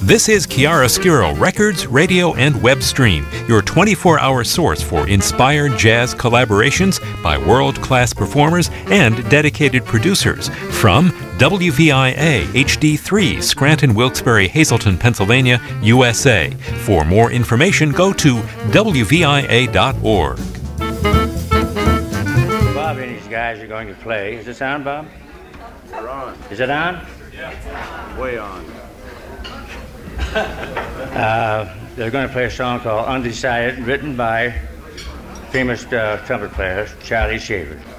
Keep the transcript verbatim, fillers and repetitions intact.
This is Chiaroscuro Records, Radio, and Web Stream, your twenty-four hour source for inspired jazz collaborations by world-class performers and dedicated producers from W V I A H D three, Scranton, Wilkes-Barre, Hazleton, Pennsylvania, U S A. For more information, go to W V I A dot org. Bob and these guys are going to play. Is this on, Bob? We're on. Is it on? Yeah. Way on. Uh, they're going to play a song called Undecided, written by famous uh, trumpet player Charlie Shaver.